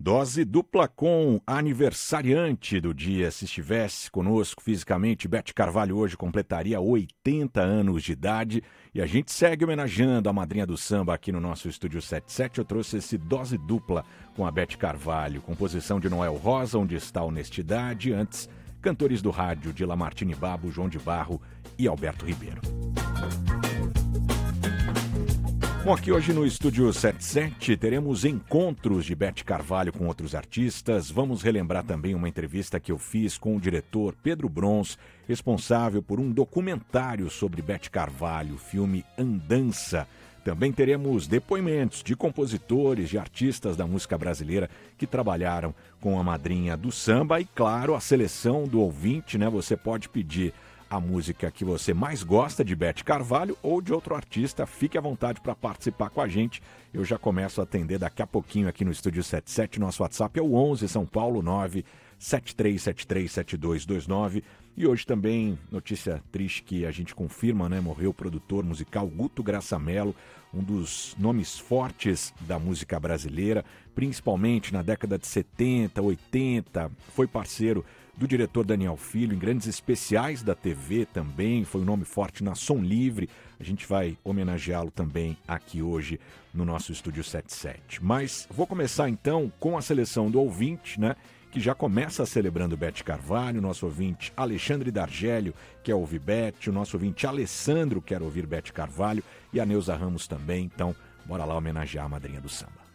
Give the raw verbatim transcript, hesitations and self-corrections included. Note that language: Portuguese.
Dose dupla com aniversariante do dia. Se estivesse conosco fisicamente, Beth Carvalho hoje completaria oitenta anos de idade. E a gente segue homenageando a madrinha do samba aqui no nosso Estúdio setenta e sete. Eu trouxe esse Dose dupla com a Beth Carvalho. Composição de Noel Rosa, Onde Está a Honestidade. Antes, cantores do rádio de Lamartine Babo, João de Barro e Alberto Ribeiro. Bom, aqui hoje no Estúdio setenta e sete teremos encontros de Beth Carvalho com outros artistas. Vamos relembrar também uma entrevista que eu fiz com o diretor Pedro Brons, responsável por um documentário sobre Beth Carvalho, o filme Andança. Também teremos depoimentos de compositores, de artistas da música brasileira que trabalharam com a madrinha do samba e, claro, a seleção do ouvinte, né? Você pode pedir a música que você mais gosta de Beth Carvalho ou de outro artista, fique à vontade para participar com a gente. Eu já começo a atender daqui a pouquinho aqui no Estúdio setenta e sete. Nosso WhatsApp é o onze São Paulo nove sete três sete três sete dois dois nove. E hoje também, notícia triste que a gente confirma, né? Morreu o produtor musical Guto Graça Mello, um dos nomes fortes da música brasileira, principalmente na década de setenta, oitenta, foi parceiro do diretor Daniel Filho, em grandes especiais da T V também, foi um nome forte na Som Livre. A gente vai homenageá-lo também aqui hoje no nosso Estúdio setenta e sete. Mas vou começar então com a seleção do ouvinte, né? Que já começa celebrando Beth Carvalho, nosso ouvinte Alexandre D'Argélio, quer ouvir Beth, o nosso ouvinte Alessandro quer ouvir Beth Carvalho e a Neuza Ramos também. Então, bora lá homenagear a madrinha do samba.